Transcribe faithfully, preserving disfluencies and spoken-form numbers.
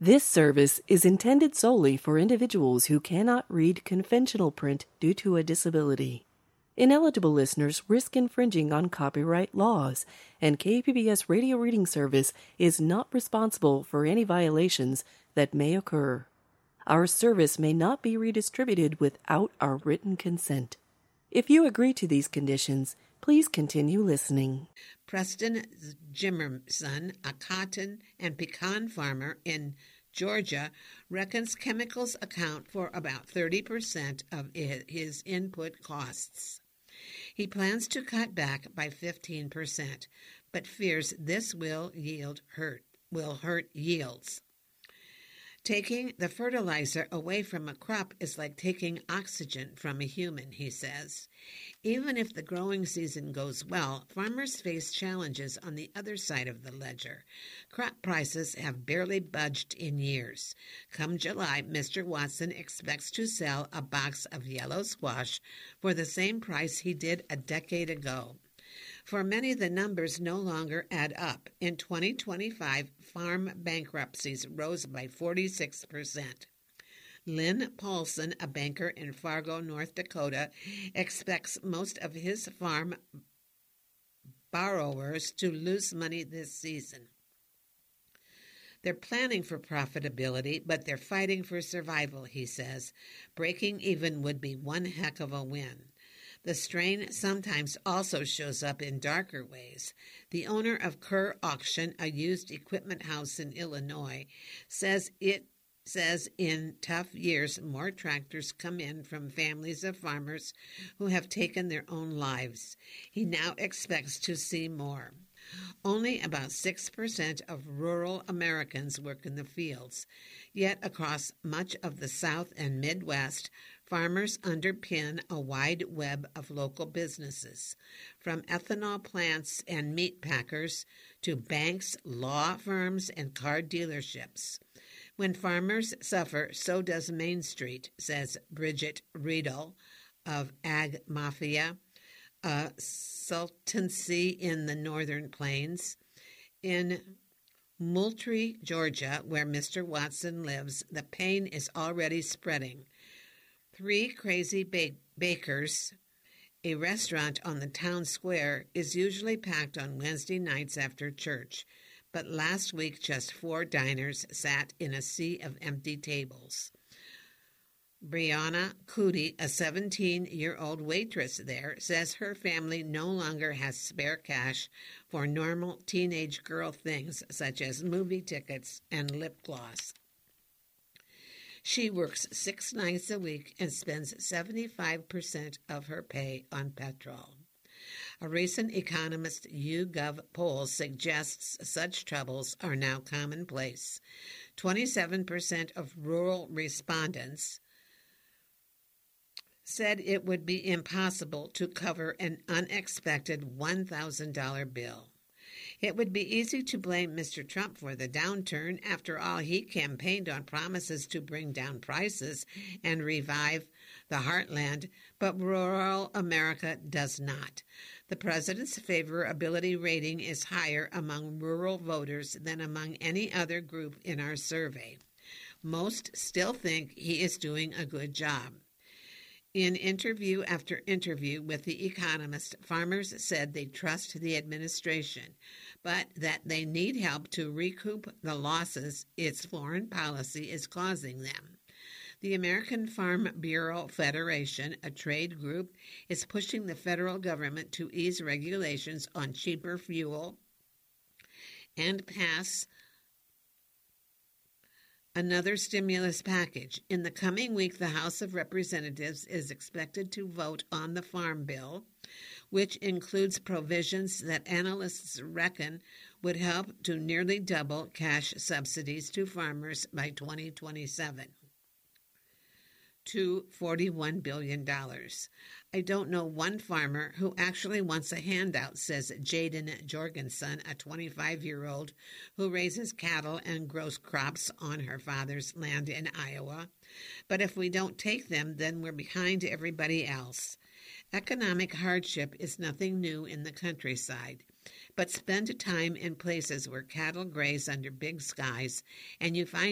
This service is intended solely for individuals who cannot read conventional print due to a disability. Ineligible listeners risk infringing on copyright laws, and K P B S Radio Reading Service is not responsible for any violations that may occur. Our service may not be redistributed without our written consent. If you agree to these conditions, please continue listening. Preston Jimerson, a cotton and pecan farmer in Georgia, reckons chemicals account for about thirty percent of his input costs. He plans to cut back by fifteen percent, but fears this will yield hurt will hurt yields. Taking the fertilizer away from a crop is like taking oxygen from a human, he says. Even if the growing season goes well, farmers face challenges on the other side of the ledger. Crop prices have barely budged in years. Come July, Mister Watson expects to sell a box of yellow squash for the same price he did a decade ago. For many, the numbers no longer add up. In twenty twenty-five, farm bankruptcies rose by forty-six percent. Lynn Paulson, a banker in Fargo, North Dakota, expects most of his farm borrowers to lose money this season. They're planning for profitability, but they're fighting for survival, he says. Breaking even would be one heck of a win. The strain sometimes also shows up in darker ways. The owner of Kerr Auction, a used equipment house in Illinois, says it says in tough years more tractors come in from families of farmers who have taken their own lives. He now expects to see more. Only about six percent of rural Americans work in the fields. Yet across much of the South and Midwest, farmers underpin a wide web of local businesses, from ethanol plants and meat packers to banks, law firms, and car dealerships. When farmers suffer, so does Main Street, says Bridget Riedel of Ag Mafia, a sultancy in the Northern Plains. In Moultrie, Georgia, where Mister Watson lives, the pain is already spreading. Three Crazy ba- Bakers, a restaurant on the town square, is usually packed on Wednesday nights after church, but last week just four diners sat in a sea of empty tables. Brianna Cootie, a seventeen-year-old waitress there, says her family no longer has spare cash for normal teenage girl things such as movie tickets and lip gloss. She works six nights a week and spends seventy-five percent of her pay on petrol. A recent Economist YouGov poll suggests such troubles are now commonplace. twenty-seven percent of rural respondents said it would be impossible to cover an unexpected one thousand dollars bill. It would be easy to blame Mister Trump for the downturn. After all, he campaigned on promises to bring down prices and revive the heartland, but rural America does not. The president's favorability rating is higher among rural voters than among any other group in our survey. Most still think he is doing a good job. In interview after interview with The Economist, farmers said they trust the administration, but that they need help to recoup the losses its foreign policy is causing them. The American Farm Bureau Federation, a trade group, is pushing the federal government to ease regulations on cheaper fuel and pass another stimulus package. In the coming week, the House of Representatives is expected to vote on the Farm Bill, which includes provisions that analysts reckon would help to nearly double cash subsidies to farmers by twenty twenty-seven to forty-one billion dollars. I don't know one farmer who actually wants a handout, says Jaden Jorgensen, a twenty-five-year-old who raises cattle and grows crops on her father's land in Iowa. But if we don't take them, then we're behind everybody else. Economic hardship is nothing new in the countryside, but spend time in places where cattle graze under big skies, and you find